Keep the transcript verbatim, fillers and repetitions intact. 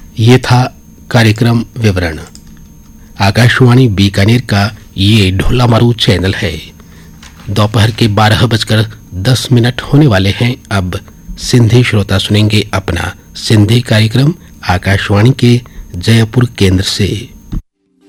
ये था कार्यक्रम विवरण। आकाशवाणी बीकानेर का ये ढोला मारू चैनल है। दोपहर के बारह बजकर दस मिनट होने वाले हैं। अब सिंधी श्रोता सुनेंगे अपना सिंधी कार्यक्रम आकाशवाणी के जयपुर केंद्र से।